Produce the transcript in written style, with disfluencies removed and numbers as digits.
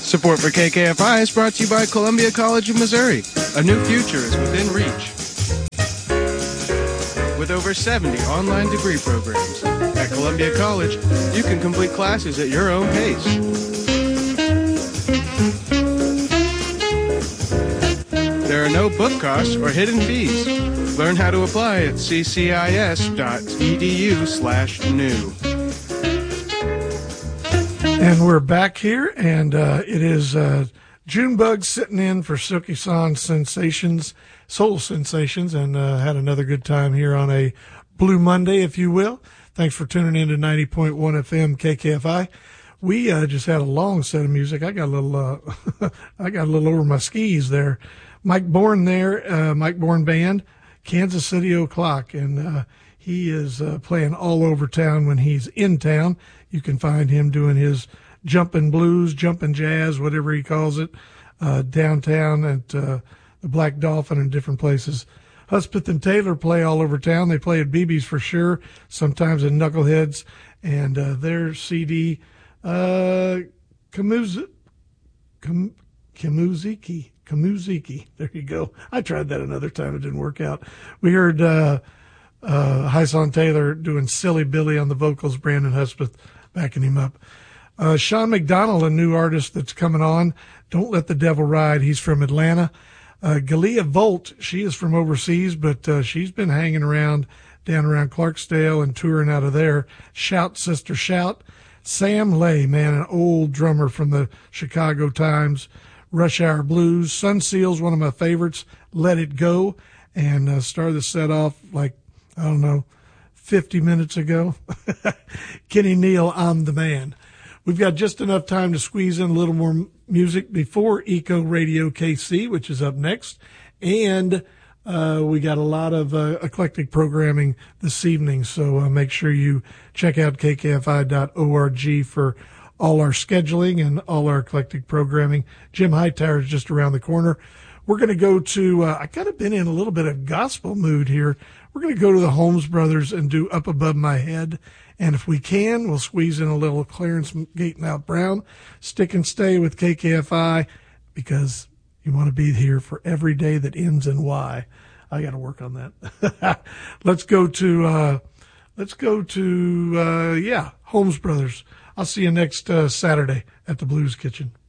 Support for KKFI is brought to you by Columbia College of Missouri. A new future is within reach. With over 70 online degree programs, at Columbia College, you can complete classes at your own pace. There are no book costs or hidden fees. Learn how to apply at ccis.edu/new. And we're back here, and it is Junebug sitting in for Silky Soul Sensations, and had another good time here on a Blue Monday, if you will. Thanks for tuning in to 90.1 FM KKFI. We just had a long set of music. I got a little, over my skis there. Mike Bourne there, Mike Bourne Band, Kansas City O'Clock, and he is playing all over town when he's in town. You can find him doing his jumpin' blues, jumpin' jazz, whatever he calls it, downtown at the Black Dolphin and different places. Hudspeth and Taylor play all over town. They play at BB's for sure, sometimes at Knuckleheads, and their CD, Kamuziki. There you go. I tried that another time. It didn't work out. We heard Hyson Taylor doing Silly Billy on the vocals, Brandon Hudspeth backing him up. Sean McDonald, a new artist that's coming on, Don't Let the Devil Ride. He's from Atlanta. Galia Volt, she is from overseas, but she's been hanging around down around Clarksdale and touring out of there. Shout, Sister, Shout. Sam Lay, man, an old drummer from the Chicago Times. Rush Hour Blues. Sun Seals, one of my favorites. Let It Go. And started the set off like, 50 minutes ago. Kenny Neal, I'm the Man. We've got just enough time to squeeze in a little more music before Eco Radio KC, which is up next. And we got a lot of eclectic programming this evening, so make sure you check out kkfi.org for all our scheduling and all our eclectic programming. Jim Hightower is just around the corner. We're going to go to, I kind of been in a little bit of gospel mood here. We're going to go to the Holmes Brothers and do Up Above My Head. And if we can, we'll squeeze in a little Clarence Gatenhouse Brown. Stick and stay with KKFI because you want to be here for every day that ends in Y. I got to work on that. Let's go to Holmes Brothers. I'll see you next Saturday at the Blues Kitchen.